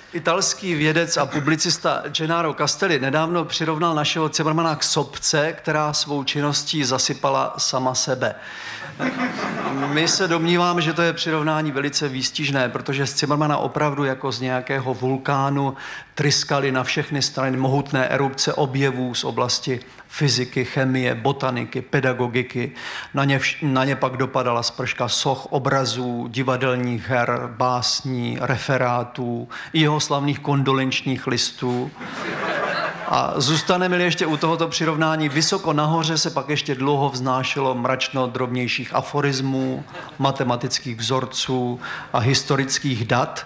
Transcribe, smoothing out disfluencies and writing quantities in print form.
Italský vědec a publicista Gennaro Castelli nedávno přirovnal našeho Zimmermana k sopce, která svou činností zasypala sama sebe. My se domníváme, že to je přirovnání velice výstižné, protože z Zimmermana opravdu jako z nějakého vulkánu tryskaly na všechny strany mohutné erupce objevů z oblasti fyziky, chemie, botaniky, pedagogiky. Na ně pak dopadala sprška soch, obrazů, divadelních her, básní, referátů, i jeho slavných kondolenčních listů. A zůstaneme-li ještě u tohoto přirovnání, vysoko nahoře se pak ještě dlouho vznášelo mračno drobnějších aforismů, matematických vzorců a historických dat,